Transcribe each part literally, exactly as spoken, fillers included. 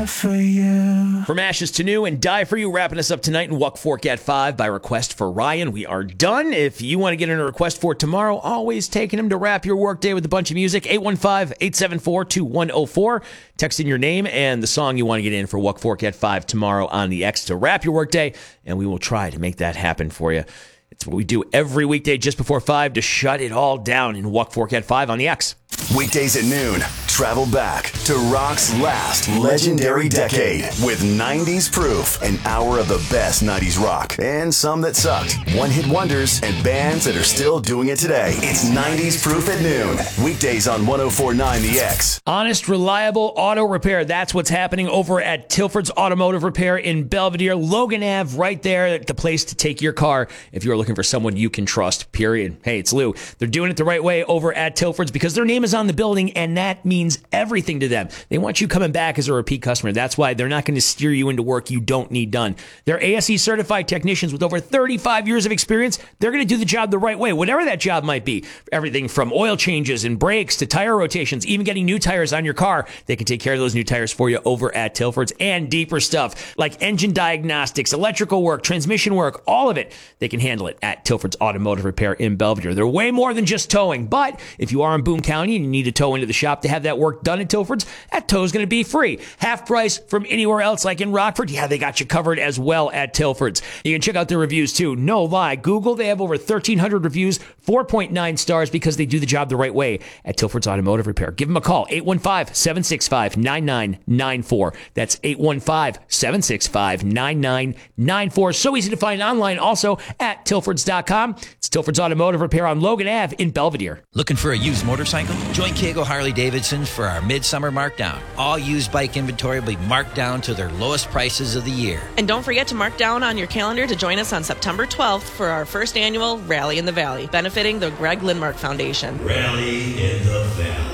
for you. From Ashes to New and Die For You, wrapping us up tonight in Walk Fork at five by request for Ryan. We are done. If you want to get in a request for tomorrow, always taking him to wrap your workday with a bunch of music. eight one five, eight seven four, two one zero four. Text in your name and the song you want to get in for Walk Fork at five tomorrow on the X to wrap your workday, and we will try to make that happen for you. It's what we do every weekday just before five to shut it all down in Walk Fork at five on the X. Weekdays at noon, travel back to rock's last legendary decade with nineties Proof, an hour of the best nineties rock and some that sucked, one-hit wonders, and bands that are still doing it today. It's nineties Proof at noon, weekdays on one oh four point nine The X. Honest, reliable auto repair. That's what's happening over at Tilford's Automotive Repair in Belvedere. Logan Ave, right there, the place to take your car if you're looking for someone you can trust, period. Hey, it's Lou. They're doing it the right way over at Tilford's because their name is on the building, and that means everything to them. They want you coming back as a repeat customer. That's why they're not going to steer you into work you don't need done. They're A S E certified technicians with over thirty-five years of experience. They're going to do the job the right way, whatever that job might be. Everything from oil changes and brakes to tire rotations, even getting new tires on your car. They can take care of those new tires for you over at Tilford's, and deeper stuff like engine diagnostics, electrical work, transmission work, all of it. They can handle it at Tilford's Automotive Repair in Belvedere. They're way more than just towing, but if you are in Boone County and you need to tow into the shop to have that work done at Tilford's, that tow is going to be free. Half price from anywhere else like in Rockford. Yeah, they got you covered as well at Tilford's. You can check out their reviews too. No lie. Google, they have over thirteen hundred reviews, four point nine stars because they do the job the right way at Tilford's Automotive Repair. Give them a call, eight one five, seven six five, nine nine nine four. That's eight one five, seven six five, nine nine nine four. So easy to find online also at tilfords dot com. It's Tilford's Automotive Repair on Logan Ave in Belvedere. Looking for a used motorcycle? Join Kago Harley-Davidson for our midsummer markdown. All used bike inventory will be marked down to their lowest prices of the year. And don't forget to mark down on your calendar to join us on September twelfth for our first annual Rally in the Valley, benefiting the Greg Lindmark Foundation. Rally in the Valley.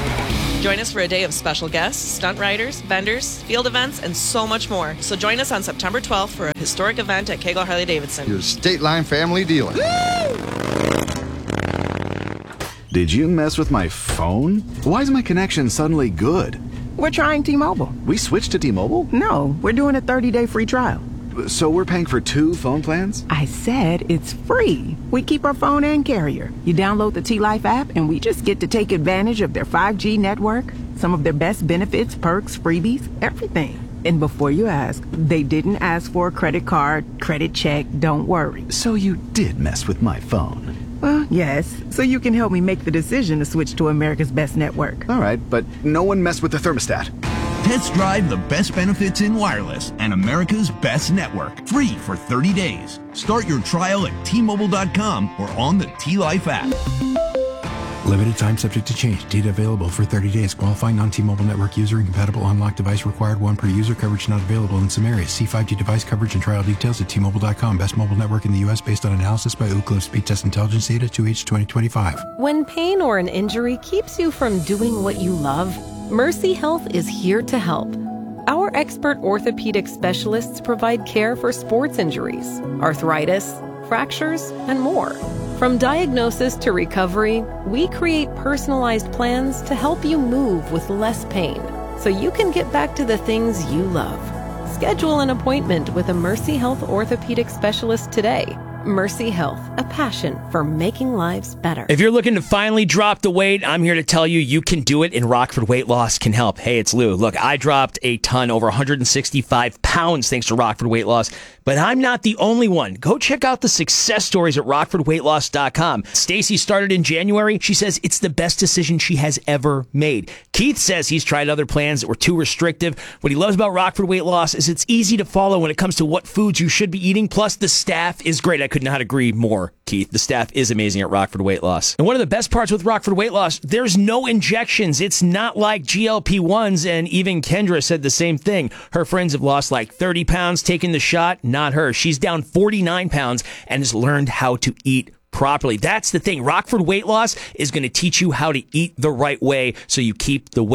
Join us for a day of special guests, stunt riders, vendors, field events, and so much more. So join us on September twelfth for a historic event at Kago Harley-Davidson. Your State Line family dealer. Did you mess with my phone? Why is my connection suddenly good? We're trying T-Mobile. We switched to T-Mobile? No, we're doing a thirty-day free trial. So we're paying for two phone plans? I said it's free. We keep our phone and carrier. You download the T-Life app and we just get to take advantage of their five G network, some of their best benefits, perks, freebies, everything. And before you ask, they didn't ask for a credit card, credit check, don't worry. So you did mess with my phone? Well, yes, so you can help me make the decision to switch to America's best network. All right, but no one messed with the thermostat. Test drive the best benefits in wireless and America's best network. Free for thirty days. Start your trial at T Mobile dot com or on the T-Life app. Limited time subject to change. Data available for thirty days. Qualifying non-T-Mobile network user. Incompatible unlocked device required. One per user. Coverage not available in some areas. See five G device coverage and trial details at T Mobile dot com. Best mobile network in the U S based on analysis by Ookla Speed Test Intelligence Data two H twenty twenty-five. When pain or an injury keeps you from doing what you love, Mercy Health is here to help. Our expert orthopedic specialists provide care for sports injuries, arthritis, fractures, and more. From diagnosis to recovery, we create personalized plans to help you move with less pain so you can get back to the things you love. Schedule an appointment with a Mercy Health orthopedic specialist today. Mercy Health, a passion for making lives better. If you're looking to finally drop the weight, I'm here to tell you you can do it, and Rockford Weight Loss can help. Hey, it's Lou. Look, I dropped a ton, over one hundred sixty-five pounds thanks to Rockford Weight Loss, but I'm not the only one. Go check out the success stories at rockford weight loss dot com. Stacy started in January. She says it's the best decision she has ever made. Keith says he's tried other plans that were too restrictive. What he loves about Rockford Weight Loss is it's easy to follow when it comes to what foods you should be eating, plus the staff is great. I could not agree more, Keith. The staff is amazing at Rockford Weight Loss. And one of the best parts with Rockford Weight Loss, there's no injections. It's not like G L P ones, and even Kendra said the same thing. Her friends have lost like thirty pounds taking the shot. Not her. She's down forty-nine pounds and has learned how to eat properly. That's the thing. Rockford Weight Loss is going to teach you how to eat the right way so you keep the weight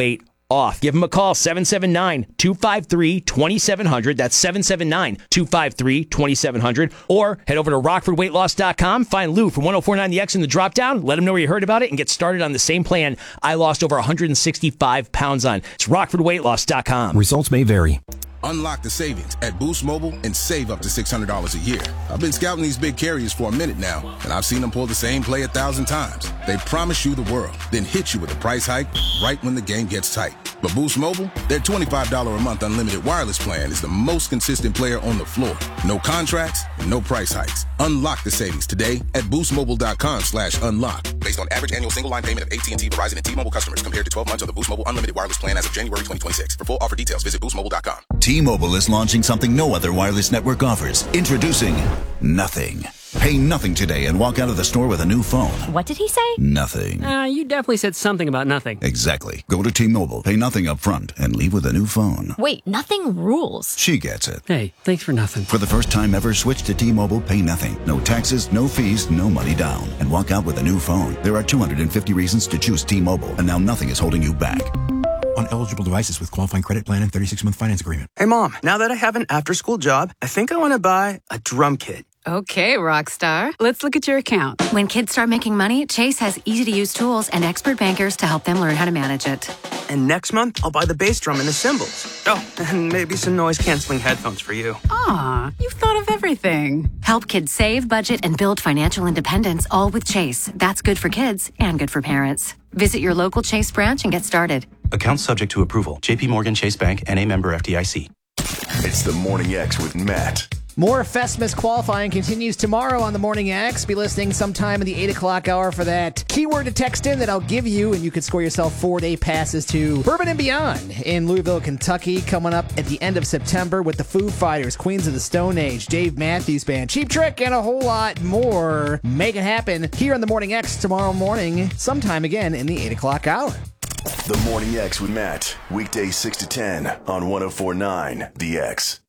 off. Give them a call, seven seven nine, two five three, two seven zero zero. That's seven seven nine, two five three, two seven zero zero. Or head over to rockford weight loss dot com. Find Lou from ten forty-nine The X in the drop down. Let him know where you heard about it and get started on the same plan I lost over one hundred sixty-five pounds on. It's rockford weight loss dot com. Results may vary. Unlock the savings at Boost Mobile and save up to six hundred dollars a year. I've been scouting these big carriers for a minute now, and I've seen them pull the same play a thousand times. They promise you the world, then hit you with a price hike right when the game gets tight. But Boost Mobile, their twenty-five dollars a month unlimited wireless plan is the most consistent player on the floor. No contracts, no price hikes. Unlock the savings today at boostmobile.com slash unlock. Based on average annual single line payment of A T and T, Verizon, and T-Mobile customers compared to twelve months of the Boost Mobile unlimited wireless plan as of January twenty twenty-six. For full offer details, visit boost mobile dot com. T-Mobile is launching something no other wireless network offers. Introducing Nothing. Pay nothing today and walk out of the store with a new phone. What did he say? Nothing. Uh, you definitely said something about nothing. Exactly. Go to T-Mobile, pay nothing up front, and leave with a new phone. Wait, nothing rules. She gets it. Hey, thanks for nothing. For the first time ever, switch to T-Mobile, pay nothing. No taxes, no fees, no money down. And walk out with a new phone. There are two hundred fifty reasons to choose T-Mobile, and now nothing is holding you back. On eligible devices with qualifying credit plan and thirty-six month finance agreement. Hey, Mom, now that I have an after-school job, I think I want to buy a drum kit. Okay, Rockstar. Let's look at your account. When kids start making money, Chase has easy-to-use tools and expert bankers to help them learn how to manage it. And next month, I'll buy the bass drum and the cymbals. Oh, and maybe some noise-canceling headphones for you. Aw, you've thought of everything. Help kids save, budget, and build financial independence, all with Chase. That's good for kids and good for parents. Visit your local Chase branch and get started. Account subject to approval. J P Morgan Chase Bank, N A member F D I C. It's the Morning X with Matt. More Festivus qualifying continues tomorrow on the Morning X. Be listening sometime in the eight o'clock hour for that keyword to text in that I'll give you, and you can score yourself four-day passes to Bourbon and Beyond in Louisville, Kentucky, coming up at the end of September with the Foo Fighters, Queens of the Stone Age, Dave Matthews Band, Cheap Trick, and a whole lot more. Make it happen here on the Morning X tomorrow morning, sometime again in the eight o'clock hour. The Morning X with Matt, weekdays six to ten on ten forty-nine The X.